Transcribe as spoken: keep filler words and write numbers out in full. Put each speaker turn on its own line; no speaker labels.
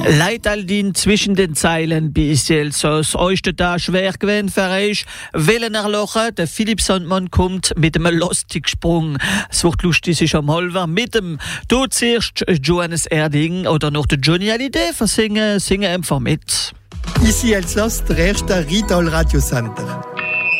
Leid Aldin zwischen den Zeilen bisschen so das euchte da schwer gewesen für euch. Willen erlochen, der Philipp Sandmann kommt mit einem lustigen Sprung. Es wird lustig, ist am Holver mit dem du zuerst Johannes Erding oder noch der Johnny Hallyday versingen, singen einfach mit.
Ici Elsass, der erste Riedal Radio Center.